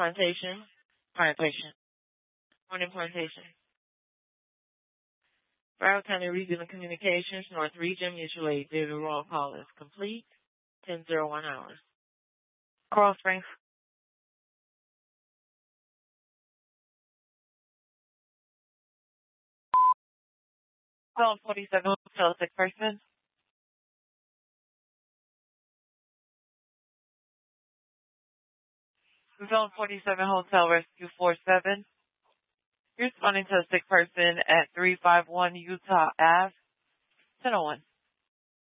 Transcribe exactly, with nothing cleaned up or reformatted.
Plantation. Plantation. Morning Plantation. Broward County Regional Communications, North Region, Mutual Aid, David Roll call is complete. ten oh one hours. Coral Springs. Zone forty-seven, Hotel Sick Person. Zone forty-seven, Hotel Rescue four seven. You're responding to a sick person at three five one Utah Ave, ten oh one.